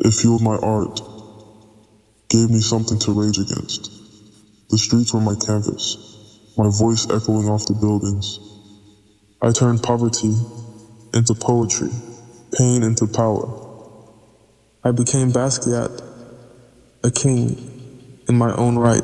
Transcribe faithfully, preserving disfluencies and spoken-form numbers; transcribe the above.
It fueled my art, gave me something to rage against. The streets were my canvas, my voice echoing off the buildings. I turned poverty into poetry, pain into power. I became Basquiat, a king in my own right.